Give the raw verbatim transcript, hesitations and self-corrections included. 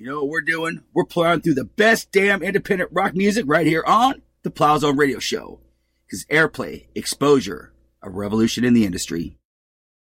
You know what we're doing? We're plowing through the best damn independent rock music right here on the Plow Zone Radio Show. Because airplay, exposure, a revolution in the industry.